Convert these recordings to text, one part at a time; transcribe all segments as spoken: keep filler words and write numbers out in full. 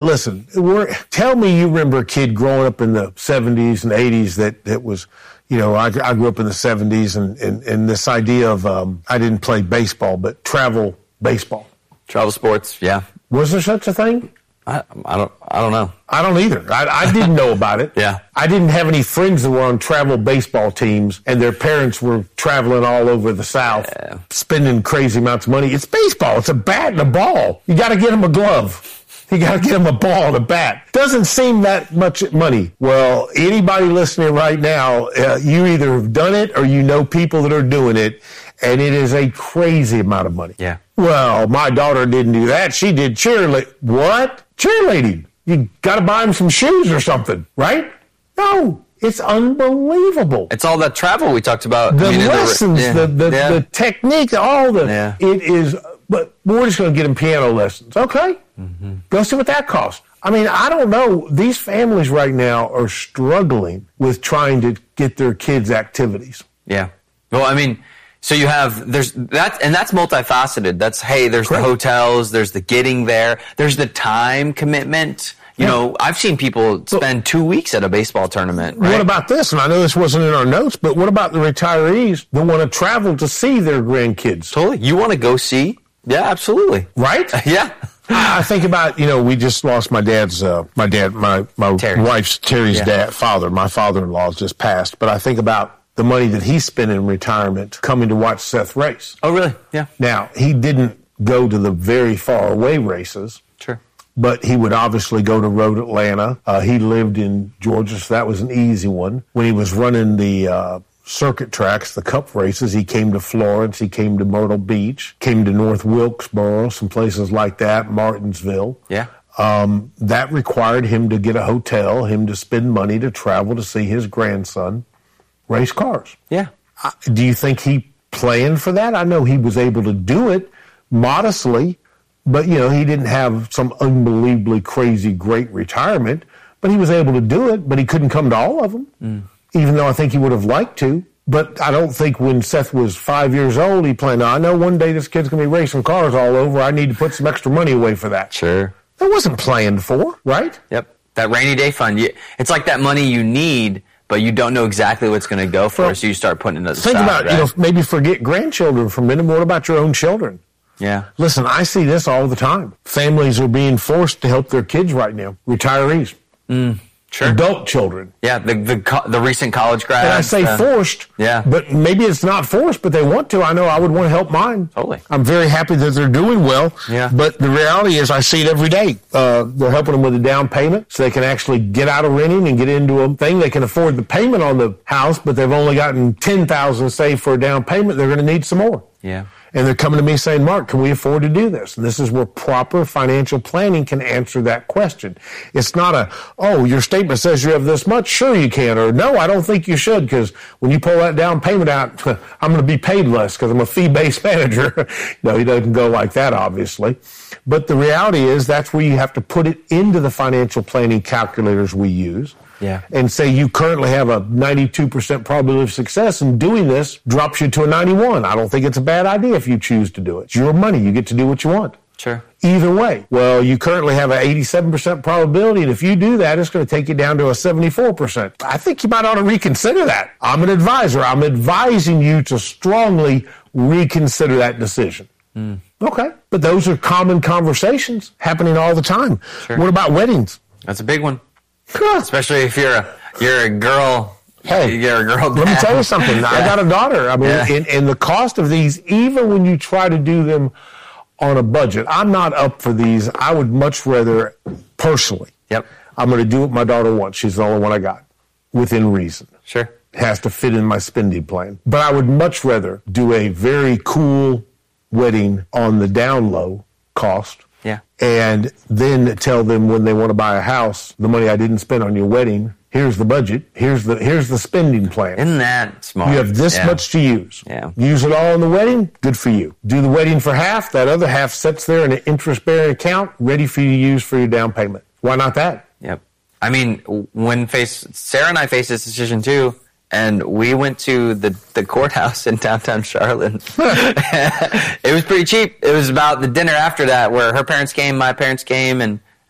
Listen, we're, tell me you remember a kid growing up in the seventies and eighties that, that was, you know, I, I grew up in the seventies, and, and, and this idea of, um, I didn't play baseball, but travel baseball. Travel sports, yeah. Was there such a thing? I, I don't I don't know. I don't either. I, I didn't know about it. Yeah. I didn't have any friends that were on travel baseball teams, and their parents were traveling all over the South, yeah. spending crazy amounts of money. It's baseball. It's a bat and a ball. You got to get them a glove. You got to get them a ball and a bat. Doesn't seem that much money. Well, anybody listening right now, uh, you either have done it or you know people that are doing it, and it is a crazy amount of money. Yeah. Well, my daughter didn't do that. She did cheerleading. What? Cheerleading. You got to buy them some shoes or something, right? No. It's unbelievable. It's all that travel we talked about. The I mean, lessons, the, yeah. the, the, yeah. the technique, all the, yeah. it is, but we're just going to get them piano lessons. Okay. Mm-hmm. Go see what that costs. I mean, I don't know. These families right now are struggling with trying to get their kids activities. Yeah. Well, I mean, so you have, there's that, and that's multifaceted. That's, hey, there's Correct. the hotels, there's the getting there, there's the time commitment. You yeah. know, I've seen people spend but, two weeks at a baseball tournament. Right? What about this? And I know this wasn't in our notes, but what about the retirees that want to travel to see their grandkids? Totally. You want to go see? Yeah, absolutely. Right? Yeah. I think about, you know, we just lost my dad's, uh, my dad, my, my Terry. wife's, Terry's yeah. dad, father. My father-in-law's just passed. But I think about the money that he spent in retirement coming to watch Seth race. Oh, really? Yeah. Now, he didn't go to the very far away races. Sure. But he would obviously go to Road Atlanta. Uh, he lived in Georgia, so that was an easy one. When he was running the uh, circuit tracks, the cup races, he came to Florence, he came to Myrtle Beach, came to North Wilkesboro, some places like that, Martinsville. Yeah. Um, that required him to get a hotel, him to spend money to travel to see his grandson race cars. Yeah. Uh, do you think he planned for that? I know he was able to do it modestly, but, you know, he didn't have some unbelievably crazy great retirement, but he was able to do it, but he couldn't come to all of them, mm. even though I think he would have liked to. But I don't think when Seth was five years old, he planned, I know one day this kid's going to be racing cars all over. I need to put some extra money away for that. Sure. That wasn't planned for, right? Yep. That rainy day fund. It's like that money you need, but you don't know exactly what's going to go for, well, so you start putting it aside. Think about, right? you know, maybe forget grandchildren for a minute. What about your own children? Yeah. Listen, I see this all the time. Families are being forced to help their kids right now. Retirees. Mm, sure. Adult children. Yeah, the the, the recent college grads. And I say uh, forced, yeah. but maybe it's not forced, but they want to. I know I would want to help mine. Totally. I'm very happy that they're doing well. Yeah. But the reality is I see it every day. Uh, they're helping them with a down payment so they can actually get out of renting and get into a thing. They can afford the payment on the house, but they've only gotten ten thousand dollars saved for a down payment. They're going to need some more. Yeah. And they're coming to me saying, Mark, can we afford to do this? And this is where proper financial planning can answer that question. It's not a, oh, your statement says you have this much. Sure you can. Or no, I don't think you should, because when you pull that down payment out, I'm going to be paid less because I'm a fee-based manager. No, he doesn't go like that, obviously. But the reality is that's where you have to put it into the financial planning calculators we use. Yeah. And say you currently have a ninety-two percent probability of success, and doing this drops you to a ninety-one. I don't think it's a bad idea if you choose to do it. It's your money. You get to do what you want. Sure. Either way. Well, you currently have an eighty-seven percent probability, and if you do that, it's going to take you down to a seventy-four percent. I think you might ought to reconsider that. I'm an advisor. I'm advising you to strongly reconsider that decision. Mm. Okay. But those are common conversations happening all the time. Sure. What about weddings? That's a big one. Especially if you're a you're a girl. Hey, you're a girl. Let me tell you something. Yeah. I got a daughter. I mean, yeah. and, and the cost of these, even when you try to do them on a budget, I'm not up for these. I would much rather, personally, yep. I'm going to do what my daughter wants. She's the only one I got, within reason. Sure. It has to fit in my spending plan. But I would much rather do a very cool wedding on the down low cost. Yeah. And then tell them when they want to buy a house, the money I didn't spend on your wedding, here's the budget, here's the here's the spending plan. Isn't that smart? You have this yeah. much to use. Yeah. Use it all in the wedding, good for you. Do the wedding for half, that other half sits there in an interest-bearing account, ready for you to use for your down payment. Why not that? Yep. I mean, when face Sarah and I faced this decision too, and we went to the, the courthouse in downtown Charlotte. It was pretty cheap. It was about the dinner after that where her parents came, my parents came, and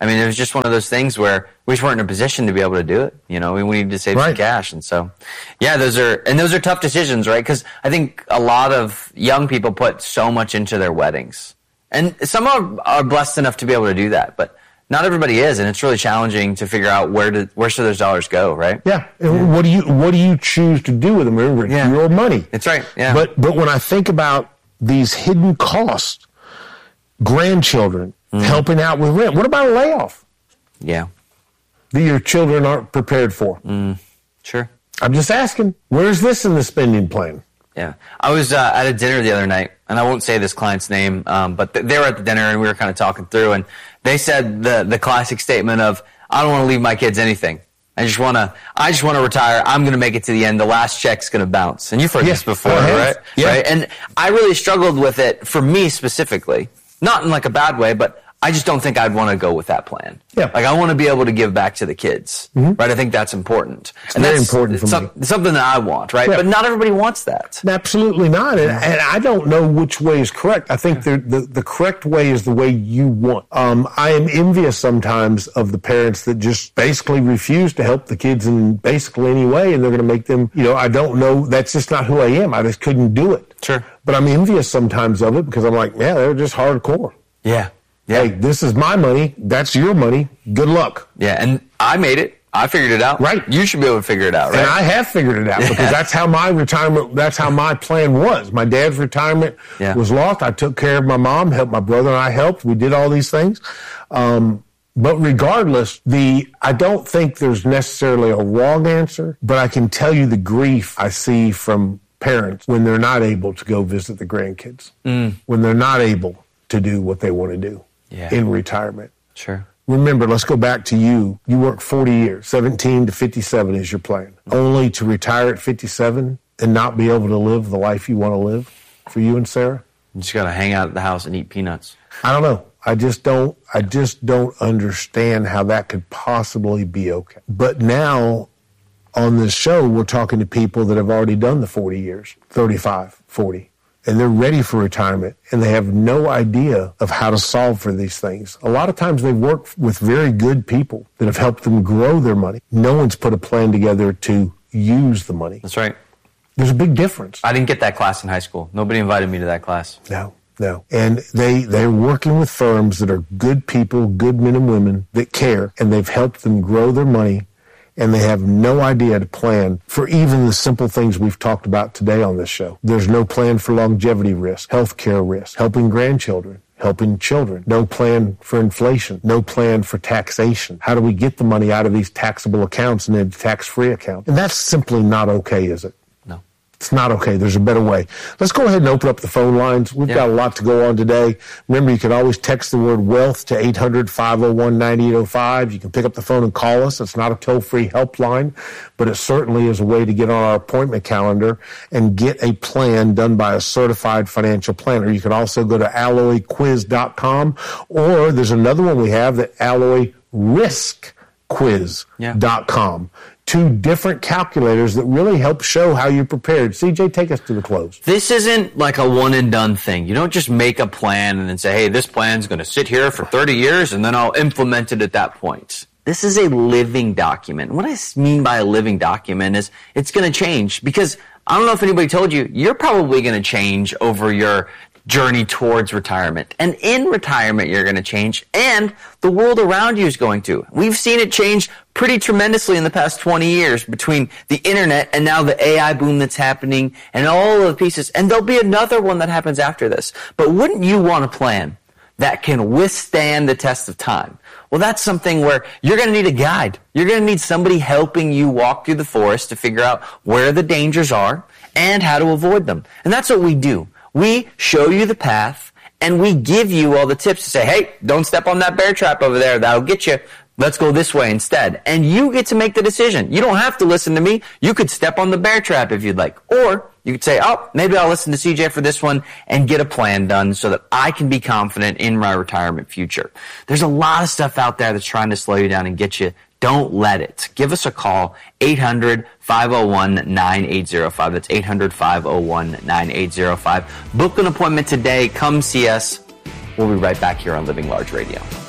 I mean, it was just one of those things where we just weren't in a position to be able to do it. You know, we needed to save right. some cash. And so, yeah, those are, and those are tough decisions, right? Because I think a lot of young people put so much into their weddings. And some are, are blessed enough to be able to do that, but not everybody is, and it's really challenging to figure out where to, where should those dollars go, right? Yeah. And what do you what do you choose to do with them? Remember, it's yeah. your money. That's right. Yeah. But but when I think about these hidden costs, grandchildren mm. helping out with rent, what about a layoff? Yeah. That your children aren't prepared for. Mm. Sure. I'm just asking, where's this in the spending plan? Yeah. I was uh, at a dinner the other night, and I won't say this client's name, um, but th- they were at the dinner, and we were kind of talking through, and they said the the classic statement of, I don't want to leave my kids anything. I just want to, I just want to retire. I'm going to make it to the end. The last check's going to bounce. And you've heard yeah, this before, right? Yeah. Right. And I really struggled with it for me specifically, not in like a bad way, but I just don't think I'd want to go with that plan. Yeah. Like I want to be able to give back to the kids, mm-hmm. right? I think that's important. It's and very that's important for some, me. Something that I want, right? Yeah. But not everybody wants that. Absolutely not. And, and I don't know which way is correct. I think the, the, the correct way is the way you want. Um, I am envious sometimes of the parents that just basically refuse to help the kids in basically any way, and they're going to make them, you know, I don't know. That's just not who I am. I just couldn't do it. Sure. But I'm envious sometimes of it because I'm like, yeah, they're just hardcore. Yeah. Yeah. Hey, this is my money. That's your money. Good luck. Yeah, and I made it. I figured it out. Right. You should be able to figure it out, right? And I have figured it out yeah. because that's how my retirement, that's how my plan was. My dad's retirement yeah. was lost. I took care of my mom, helped my brother and I helped. We did all these things. Um, but regardless, the, I don't think there's necessarily a wrong answer, but I can tell you the grief I see from parents when they're not able to go visit the grandkids, mm. when they're not able to do what they want to do. Yeah. In retirement. Sure. Remember, let's go back to you. You worked forty years, seventeen to fifty-seven is your plan. Mm-hmm. Only to retire at fifty-seven and not be able to live the life you want to live for you and Sarah? You just got to hang out at the house and eat peanuts. I don't know. I just don't, I just don't understand how that could possibly be okay. But now on this show, we're talking to people that have already done the forty years, thirty-five, forty. And they're ready for retirement, and they have no idea of how to solve for these things. A lot of times they work with very good people that have helped them grow their money. No one's put a plan together to use the money. That's right. There's a big difference. I didn't get that class in high school. Nobody invited me to that class. No, no. And they, they're working with firms that are good people, good men and women that care, and they've helped them grow their money, and they have no idea to plan for even the simple things we've talked about today on this show. There's no plan for longevity risk, health care risk, helping grandchildren, helping children. No plan for inflation, no plan for taxation. How do we get the money out of these taxable accounts and into tax-free accounts? And that's simply not okay, is it? It's not okay. There's a better way. Let's go ahead and open up the phone lines. We've yeah. got a lot to go on today. Remember, you can always text the word wealth to eight hundred, five oh one, nine eight oh five. You can pick up the phone and call us. It's not a toll-free helpline, but it certainly is a way to get on our appointment calendar and get a plan done by a certified financial planner. You can also go to alloy quiz dot com, or there's another one we have, that alloy risk quiz dot com. Yeah. Two different calculators that really help show how you're prepared. C J, take us to the close. This isn't like a one and done thing. You don't just make a plan and then say, hey, this plan's going to sit here for thirty years and then I'll implement it at that point. This is a living document. What I mean by a living document is it's going to change, because I don't know if anybody told you, you're probably going to change over your journey towards retirement. And in retirement, you're going to change, and the world around you is going to. We've seen it change pretty tremendously in the past twenty years between the internet and now the A I boom that's happening and all of the pieces. And there'll be another one that happens after this. But wouldn't you want a plan that can withstand the test of time? Well, that's something where you're going to need a guide. You're going to need somebody helping you walk through the forest to figure out where the dangers are and how to avoid them. And that's what we do. We show you the path, and we give you all the tips to say, hey, don't step on that bear trap over there. That'll get you. Let's go this way instead. And you get to make the decision. You don't have to listen to me. You could step on the bear trap if you'd like. Or you could say, oh, maybe I'll listen to C J for this one and get a plan done so that I can be confident in my retirement future. There's a lot of stuff out there that's trying to slow you down and get you. Don't let it. Give us a call, eight hundred, five oh one, nine eight oh five. That's eight hundred, five oh one, nine eight oh five. Book an appointment today. Come see us. We'll be right back here on Living Large Radio.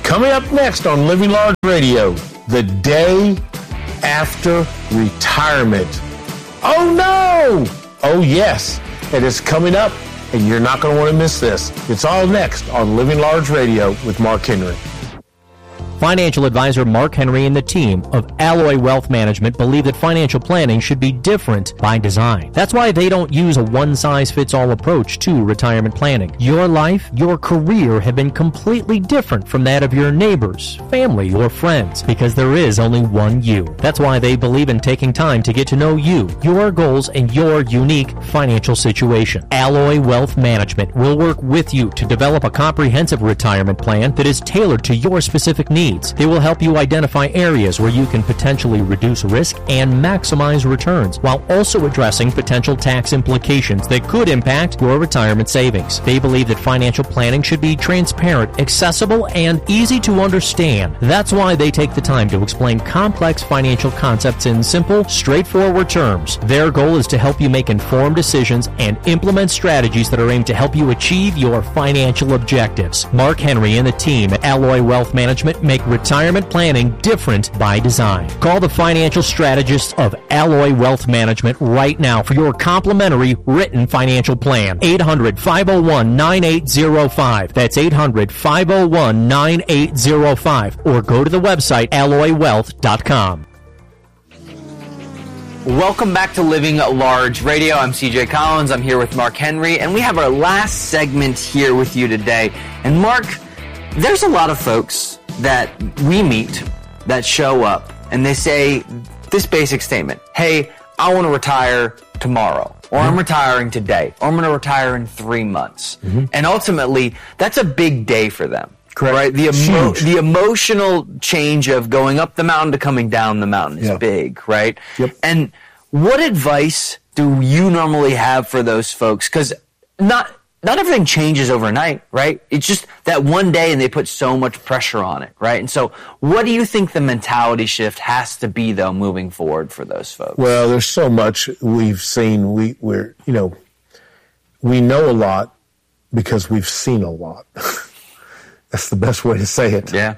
Coming up next on Living Large Radio, the day after retirement. Oh no! Oh yes, it is coming up, and you're not going to want to miss this. It's all next on Living Large Radio with Mark Henry. Financial advisor Mark Henry and the team of Alloy Wealth Management believe that financial planning should be different by design. That's why they don't use a one-size-fits-all approach to retirement planning. Your life, your career have been completely different from that of your neighbors, family, or friends, because there is only one you. That's why they believe in taking time to get to know you, your goals, and your unique financial situation. Alloy Wealth Management will work with you to develop a comprehensive retirement plan that is tailored to your specific needs. They will help you identify areas where you can potentially reduce risk and maximize returns, while also addressing potential tax implications that could impact your retirement savings. They believe that financial planning should be transparent, accessible, and easy to understand. That's why they take the time to explain complex financial concepts in simple, straightforward terms. Their goal is to help you make informed decisions and implement strategies that are aimed to help you achieve your financial objectives. Mark Henry and the team at Alloy Wealth Management make retirement planning different by design. Call the financial strategists of Alloy Wealth Management right now for your complimentary written financial plan. eight hundred, five oh one, nine eight oh five. That's eight hundred, five oh one, nine eight oh five. Or go to the website alloy wealth dot com. Welcome back to Living Large Radio. I'm C J Collins. I'm here with Mark Henry, and we have our last segment here with you today. And Mark, there's a lot of folks that we meet that show up and they say this basic statement: hey, I want to retire tomorrow, or mm-hmm. I'm retiring today, or I'm going to retire in three months. Mm-hmm. And ultimately, that's a big day for them. Correct. Right? The, emo- the emotional change of going up the mountain to coming down the mountain is yeah. big, right? Yep. And what advice do you normally have for those folks? Because not... Not everything changes overnight, right? It's just that one day and they put so much pressure on it, right? And so what do you think the mentality shift has to be, though, moving forward for those folks? Well, there's so much we've seen. We, we're, you know, we know a lot because we've seen a lot. That's the best way to say it. Yeah.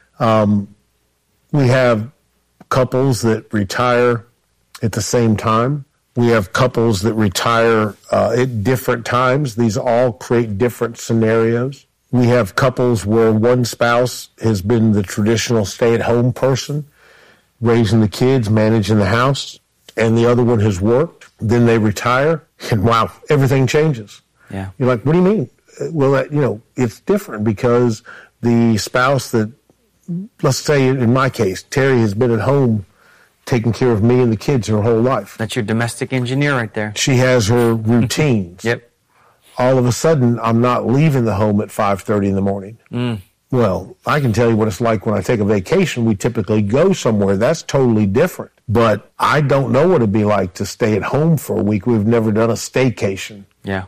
Um, we have couples that retire at the same time. We have couples that retire uh, at different times. These all create different scenarios. We have couples where one spouse has been the traditional stay-at-home person, raising the kids, managing the house, and the other one has worked. Then they retire, and wow, everything changes. Yeah. You're like, what do you mean? Well, that, you know, it's different because the spouse that, let's say in my case, Terry has been at home taking care of me and the kids her whole life. That's your domestic engineer right there. She has her routines. Yep. All of a sudden, I'm not leaving the home at five thirty in the morning. Mm. Well, I can tell you what it's like when I take a vacation. We typically go somewhere. That's totally different. But I don't know what it'd be like to stay at home for a week. We've never done a staycation. Yeah.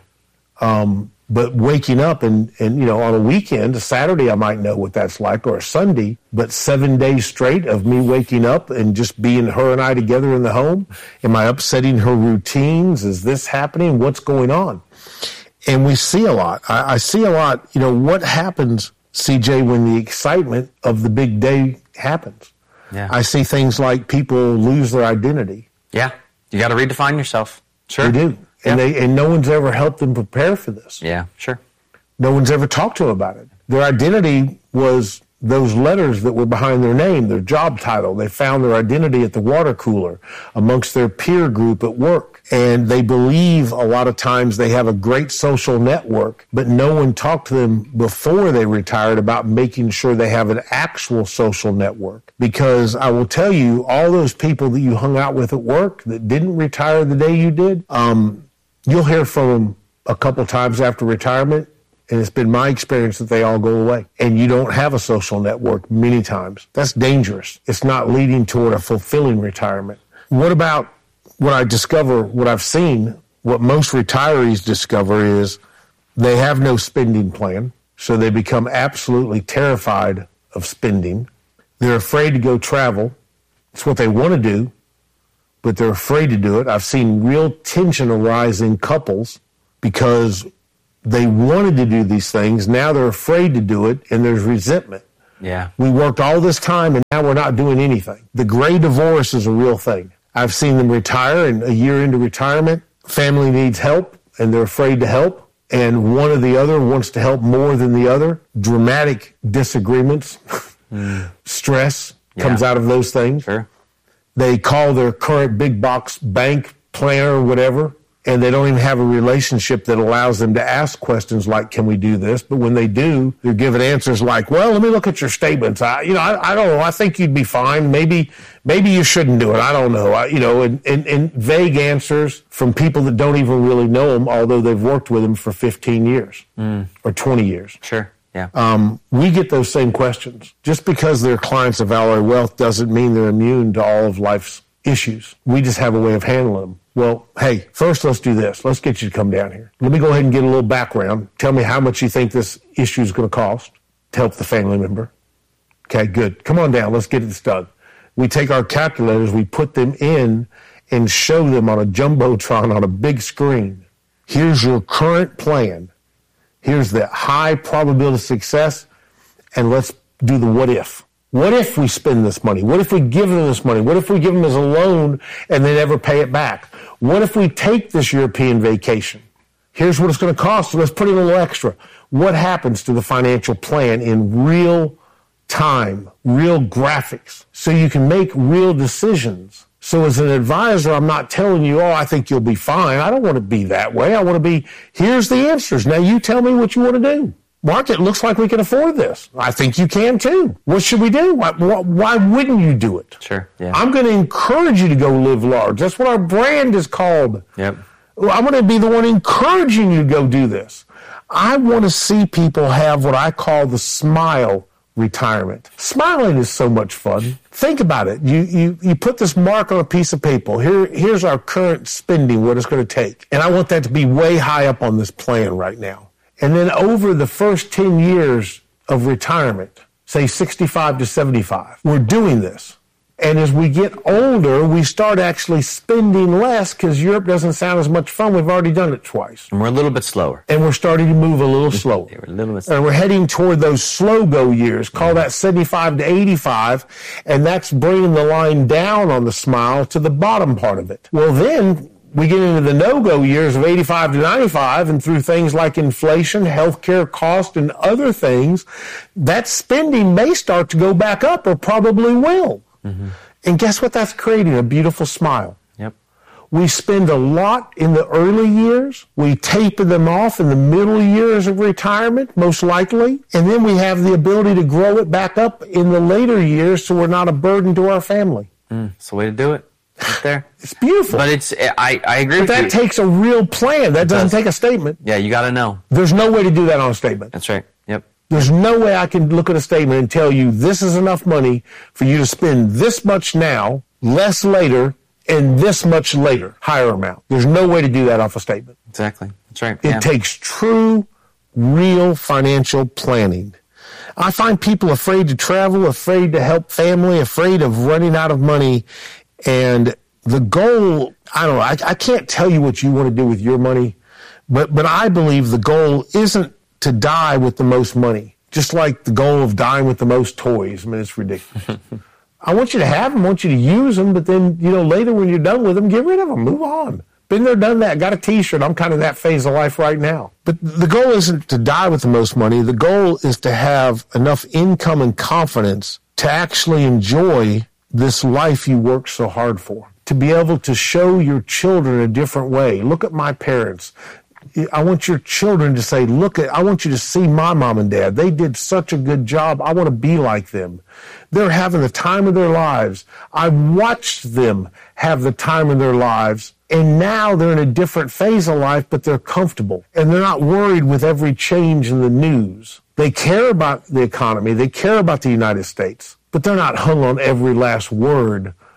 Um, but waking up and, and, you know, on a weekend, a Saturday, I might know what that's like, or a Sunday, but seven days straight of me waking up and just being her and I together in the home. Am I upsetting her routines? Is this happening? What's going on? And we see a lot. I, I see a lot, you know, what happens, C J, when the excitement of the big day happens. Yeah. I see things like people lose their identity. Yeah. You got to redefine yourself. Sure. They do. And yeah. they and no one's ever helped them prepare for this. Yeah, sure. No one's ever talked to them about it. Their identity was those letters that were behind their name, their job title. They found their identity at the water cooler amongst their peer group at work. And they believe a lot of times they have a great social network, but no one talked to them before they retired about making sure they have an actual social network. Because I will tell you, all those people that you hung out with at work that didn't retire the day you did, um, you'll hear from them a couple times after retirement, and it's been my experience that they all go away. And you don't have a social network many times. That's dangerous. It's not leading toward a fulfilling retirement. What about what I discover, what I've seen, what most retirees discover is they have no spending plan, so they become absolutely terrified of spending. They're afraid to go travel. It's what they want to do, but they're afraid to do it. I've seen real tension arise in couples because they wanted to do these things. Now they're afraid to do it, and there's resentment. Yeah. We worked all this time and now we're not doing anything. The gray divorce is a real thing. I've seen them retire, and a year into retirement, family needs help and they're afraid to help. And one or the other wants to help more than the other. Dramatic disagreements, mm. stress yeah. comes out of those things. Sure. They call their current big box bank planner or whatever, and they don't even have a relationship that allows them to ask questions like, can we do this? But when they do, they're given answers like, well, let me look at your statements. I, you know, I, I don't know. I think you'd be fine. Maybe, maybe you shouldn't do it. I don't know. I, you know, and, and, and vague answers from people that don't even really know them, although they've worked with them for fifteen years mm. or twenty years. Sure. Yeah. Um, we get those same questions. Just because they're clients of Alloy Wealth doesn't mean they're immune to all of life's issues. We just have a way of handling them. Well, hey, first let's do this. Let's get you to come down here. Let me go ahead and get a little background. Tell me how much you think this issue is going to cost to help the family member. Okay, good. Come on down. Let's get this done. We take our calculators, we put them in and show them on a jumbotron on a big screen. Here's your current plan. Here's the high probability of success, and let's do the what if. What if we spend this money? What if we give them this money? What if we give them as a loan and they never pay it back? What if we take this European vacation? Here's what it's going to cost, so let's put in a little extra. What happens to the financial plan in real time, real graphics, so you can make real decisions? So as an advisor, I'm not telling you, oh, I think you'll be fine. I don't want to be that way. I want to be, here's the answers. Now you tell me what you want to do. Mark, it looks like we can afford this. I think you can too. What should we do? Why, why wouldn't you do it? Sure. Yeah. I'm going to encourage you to go live large. That's what our brand is called. Yep. I'm going to be the one encouraging you to go do this. I want to see people have what I call the smile retirement. Smiling is so much fun. Think about it. You you you put this mark on a piece of paper. Here here's our current spending, what it's going to take. And I want that to be way high up on this plan right now. And then over the first ten years of retirement, say sixty-five to seventy-five, we're doing this. And as we get older, we start actually spending less because Europe doesn't sound as much fun. We've already done it twice. And we're a little bit slower. And we're starting to move a little slower. Yeah, we're a little bit slower. And we're heading toward those slow-go years. Call yeah. that seventy-five to eighty-five. And that's bringing the line down on the smile to the bottom part of it. Well, then we get into the no-go years of eighty-five to ninety-five, and through things like inflation, healthcare cost, and other things, that spending may start to go back up, or probably will. Mm-hmm. And guess what? That's creating a beautiful smile. Yep. We spend a lot in the early years. We taper them off in the middle years of retirement, most likely. And then we have the ability to grow it back up in the later years so we're not a burden to our family. Mm, it's the way to do it. Right there. It's beautiful. But it's, I, I agree but with you. But that takes a real plan. That it doesn't does. take a statement. Yeah, you got to know. There's no way to do that on a statement. That's right. Yep. There's no way I can look at a statement and tell you this is enough money for you to spend this much now, less later, and this much later, higher amount. There's no way to do that off a statement. Exactly. That's right. It yeah. takes true, real financial planning. I find people afraid to travel, afraid to help family, afraid of running out of money. And the goal, I don't know, I, I can't tell you what you want to do with your money, but, but I believe the goal isn't to die with the most money, just like the goal of dying with the most toys. I mean, it's ridiculous. I want you to have them, I want you to use them, but then, you know, later when you're done with them, get rid of them, move on. Been there, done that, got a t-shirt. I'm kind of that phase of life right now. But the goal isn't to die with the most money. The goal is to have enough income and confidence to actually enjoy this life you worked so hard for, to be able to show your children a different way. Look at my parents. I want your children to say, look at, I want you to see my mom and dad. They did such a good job. I want to be like them. They're having the time of their lives. I watched them have the time of their lives, and now they're in a different phase of life, but they're comfortable, and they're not worried with every change in the news. They care about the economy. They care about the United States, but they're not hung on every last word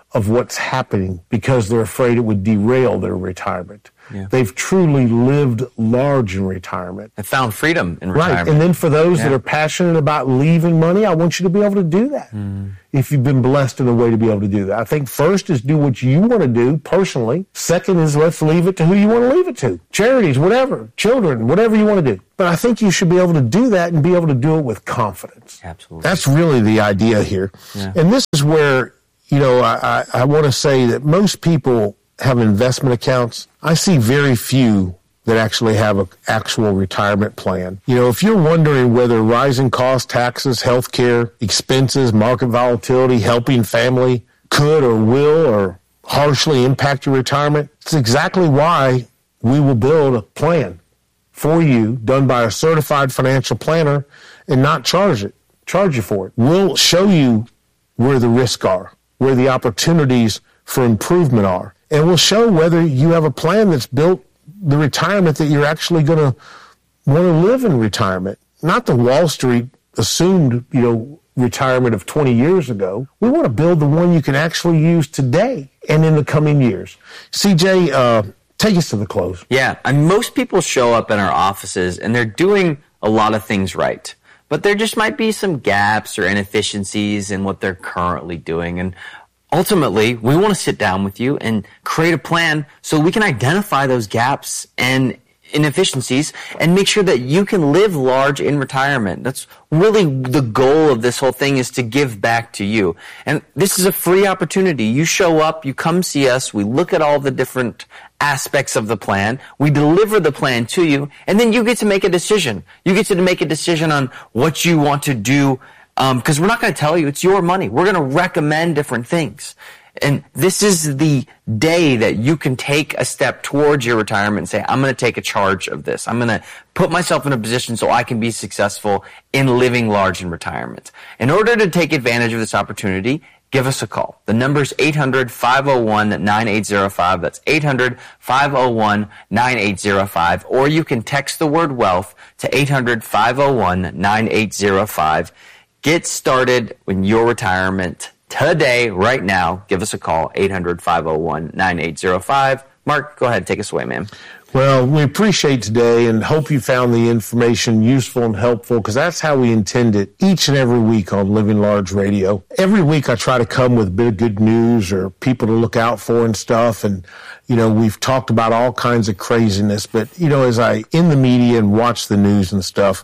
of what's happening because they're afraid it would derail their retirement. Yeah. They've truly lived large in retirement. And found freedom in retirement. Right. And then for those yeah. that are passionate about leaving money, I want you to be able to do that. Mm. If you've been blessed in a way to be able to do that. I think first is do what you want to do personally. Second is let's leave it to who you want to leave it to. Charities, whatever. Children, whatever you want to do. But I think you should be able to do that and be able to do it with confidence. Absolutely. That's really the idea here. Yeah. And this is where, you know, I, I, I want to say that most people have investment accounts. I see very few that actually have an actual retirement plan. You know, if you're wondering whether rising costs, taxes, health care, expenses, market volatility, helping family could or will or harshly impact your retirement, it's exactly why we will build a plan for you done by a certified financial planner and not charge it, charge you for it. We'll show you where the risks are, where the opportunities for improvement are. And we'll show whether you have a plan that's built the retirement that you're actually going to want to live in retirement. Not the Wall Street assumed, you know, retirement of twenty years ago. We want to build the one you can actually use today and in the coming years. C J, uh, take us to the close. Yeah, and most people show up in our offices and they're doing a lot of things right. But there just might be some gaps or inefficiencies in what they're currently doing. And ultimately, we want to sit down with you and create a plan so we can identify those gaps and inefficiencies and make sure that you can live large in retirement. That's really the goal of this whole thing, is to give back to you. And this is a free opportunity. You show up, you come see us, we look at all the different aspects of the plan, we deliver the plan to you, and then you get to make a decision. You get to make a decision on what you want to do. Because um, we're not going to tell you, it's your money. We're going to recommend different things. And this is the day that you can take a step towards your retirement and say, I'm going to take a charge of this. I'm going to put myself in a position so I can be successful in living large in retirement. In order to take advantage of this opportunity, give us a call. The number is eight hundred, five oh one, nine eight oh five. That's eight hundred, five oh one, nine eight oh five. Or you can text the word wealth to eight hundred, five oh one, nine eight oh five. Get started in your retirement today, right now. Give us a call, eight hundred, five oh one, nine eight oh five. Mark, go ahead. Take us away, man. Well, we appreciate today and hope you found the information useful and helpful, because that's how we intend it each and every week on Living Large Radio. Every week I try to come with a bit of good news or people to look out for and stuff. And, you know, we've talked about all kinds of craziness. But, you know, as I in the media and watch the news and stuff,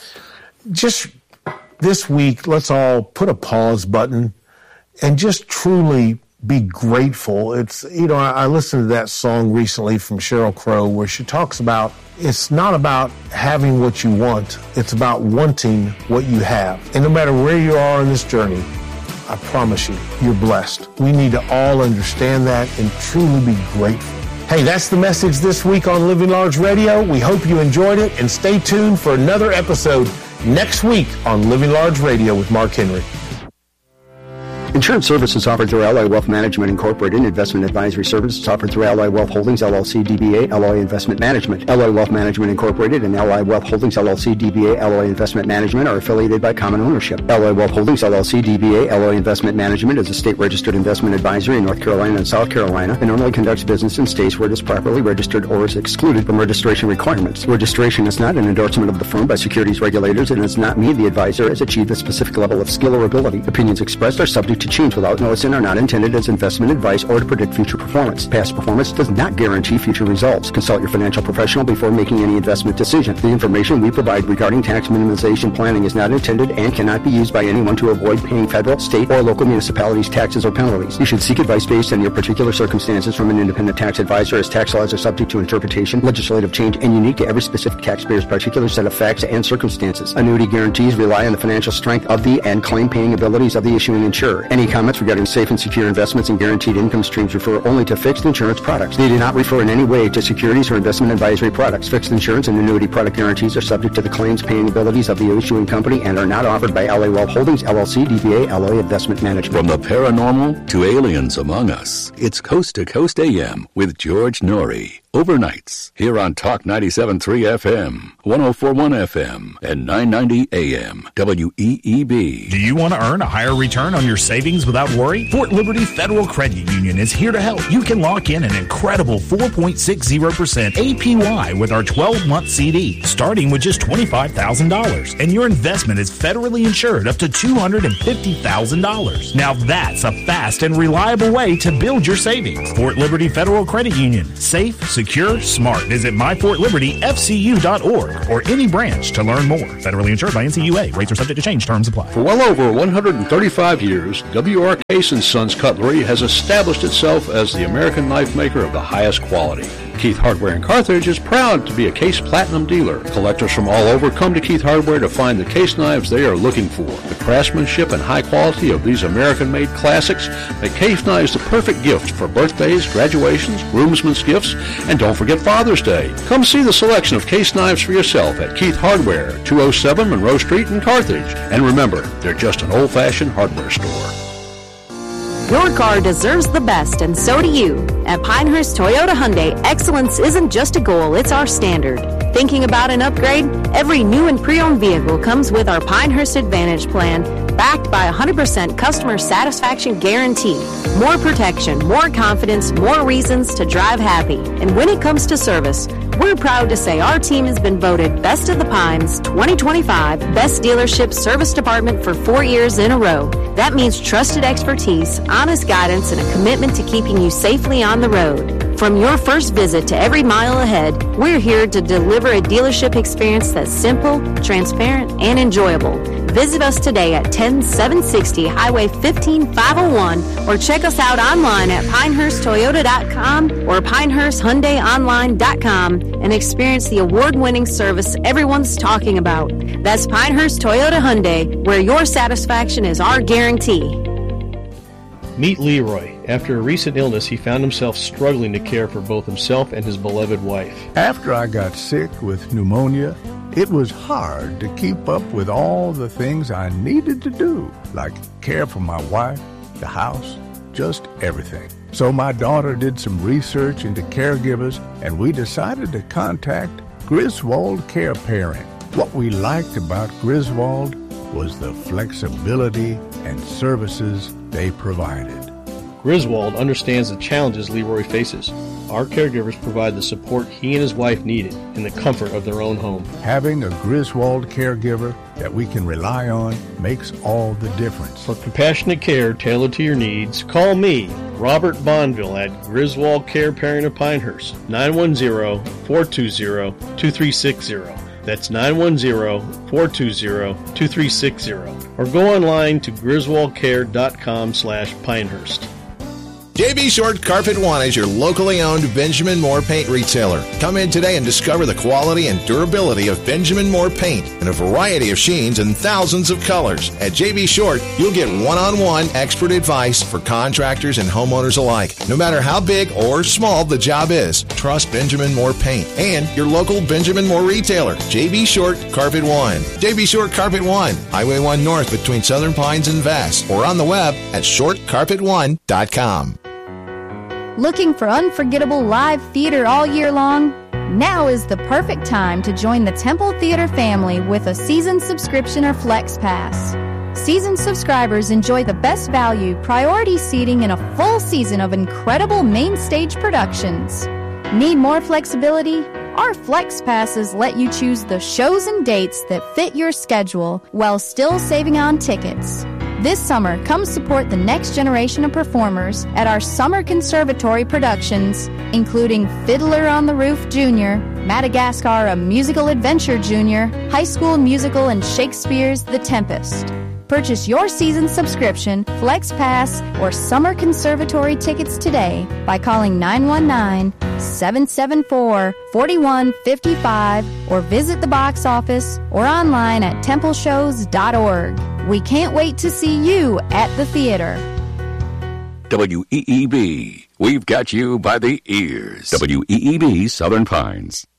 just this week, let's all put a pause button and just truly be grateful. It's, you know, I, I listened to that song recently from Sheryl Crow where she talks about it's not about having what you want, it's about wanting what you have. And no matter where you are in this journey, I promise you, you're blessed. We need to all understand that and truly be grateful. Hey, that's the message this week on Living Large Radio. We hope you enjoyed it, and stay tuned for another episode next week on Living Large Radio with Mark Henry. Insurance services offered through Alloy Wealth Management Incorporated. Investment advisory services offered through Alloy Wealth Holdings, L L C, D B A, Alloy Investment Management. Alloy Wealth Management Incorporated and Alloy Wealth Holdings, L L C, D B A, Alloy Investment Management are affiliated by common ownership. Alloy Wealth Holdings, L L C, D B A, Alloy Investment Management is a state-registered investment advisory in North Carolina and South Carolina and normally conducts business in states where it is properly registered or is excluded from registration requirements. Registration is not an endorsement of the firm by securities regulators and does not mean the advisor has achieved a specific level of skill or ability. Opinions expressed are subject to change without notice and are not intended as investment advice or to predict future performance. Past performance does not guarantee future results. Consult your financial professional before making any investment decision. The information we provide regarding tax minimization planning is not intended and cannot be used by anyone to avoid paying federal, state, or local municipalities taxes or penalties. You should seek advice based on your particular circumstances from an independent tax advisor, as tax laws are subject to interpretation, legislative change, and unique to every specific taxpayer's particular set of facts and circumstances. Annuity guarantees rely on the financial strength of the and claim-paying abilities of the issuing insurer. Any comments regarding safe and secure investments and guaranteed income streams refer only to fixed insurance products. They do not refer in any way to securities or investment advisory products. Fixed insurance and annuity product guarantees are subject to the claims-paying abilities of the issuing company and are not offered by Alloy Wealth Holdings, L L C, D B A, Alloy Investment Management. From the paranormal to aliens among us, it's Coast to Coast A M with George Norrie. Overnights, here on Talk ninety-seven point three F M, one oh four point one F M, and nine ninety A M, W E E B. Do you want to earn a higher return on your savings without worry? Fort Liberty Federal Credit Union is here to help. You can lock in an incredible four point six zero percent A P Y with our twelve-month C D, starting with just twenty-five thousand dollars. And your investment is federally insured up to two hundred fifty thousand dollars. Now that's a fast and reliable way to build your savings. Fort Liberty Federal Credit Union. Safe, secure, smart. Visit my fort liberty f c u dot org or any branch to learn more. Federally insured by N C U A. Rates are subject to change. Terms apply. For well over one hundred thirty-five years, W R Case and Sons Cutlery has established itself as the American knife maker of the highest quality. Keith Hardware in Carthage is proud to be a Case Platinum dealer. Collectors from all over come to Keith Hardware to find the case knives they are looking for. The craftsmanship and high quality of these American-made classics make case knives the perfect gift for birthdays, graduations, groomsmen's gifts, and don't forget Father's Day. Come see the selection of case knives for yourself at Keith Hardware, two oh seven Monroe Street in Carthage. And remember, they're just an old-fashioned hardware store. Your car deserves the best, and so do you. At Pinehurst Toyota Hyundai, excellence isn't just a goal, it's our standard. Thinking about an upgrade? Every new and pre-owned vehicle comes with our Pinehurst Advantage plan, backed by a one hundred percent customer satisfaction guarantee. More protection, more confidence, more reasons to drive happy. And when it comes to service, we're proud to say our team has been voted Best of the Pines twenty twenty-five Best Dealership Service Department for four years in a row. That means trusted expertise, honest guidance, and a commitment to keeping you safely on the road. From your first visit to every mile ahead, we're here to deliver a dealership experience that's simple, transparent, and enjoyable. Visit us today at ten seven sixty Highway fifteen five oh one or check us out online at pinehurst toyota dot com or pinehurst hyundai online dot com and experience the award-winning service everyone's talking about. That's Pinehurst Toyota Hyundai, where your satisfaction is our guarantee. Meet Leroy. After a recent illness, he found himself struggling to care for both himself and his beloved wife. After I got sick with pneumonia, it was hard to keep up with all the things I needed to do, like care for my wife, the house, just everything. So my daughter did some research into caregivers, and we decided to contact Griswold Care Pairing. What we liked about Griswold was the flexibility and services they provided. Griswold understands the challenges Leroy faces. Our caregivers provide the support he and his wife needed in the comfort of their own home. Having a Griswold caregiver that we can rely on makes all the difference. For compassionate care tailored to your needs, call me, Robert Bonville, at Griswold Care Pairing of Pinehurst, nine one zero, four two zero, two three six zero. That's nine one zero, four two zero, two three six zero. Or go online to griswold care dot com slash Pinehurst. J B. Short Carpet One is your locally owned Benjamin Moore paint retailer. Come in today and discover the quality and durability of Benjamin Moore paint in a variety of sheens and thousands of colors. At J B. Short, you'll get one-on-one expert advice for contractors and homeowners alike. No matter how big or small the job is, trust Benjamin Moore paint and your local Benjamin Moore retailer, J B. Short Carpet One. J B. Short Carpet One, Highway one North between Southern Pines and Vass, or on the web at short carpet one dot com. Looking for unforgettable live theater all year long? Now is the perfect time to join the Temple Theater family with a season subscription or Flex Pass. Season subscribers enjoy the best value, priority seating, and a full season of incredible main stage productions. Need more flexibility? Our Flex Passes let you choose the shows and dates that fit your schedule while still saving on tickets. This summer, come support the next generation of performers at our Summer Conservatory productions, including Fiddler on the Roof Junior, Madagascar, A Musical Adventure Junior, High School Musical, and Shakespeare's The Tempest. Purchase your season subscription, Flex Pass, or Summer Conservatory tickets today by calling nine one nine, seven seven four, four one five five or visit the box office or online at temple shows dot org. We can't wait to see you at the theater. W E E B. We've got you by the ears. W E E B Southern Pines.